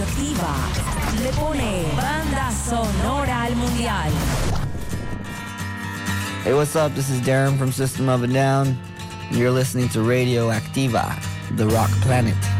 Radioactiva le pone banda sonora al mundial. Hey, what's up? This is Darren from System of a Down. And you're listening to Radio Activa, the rock planet.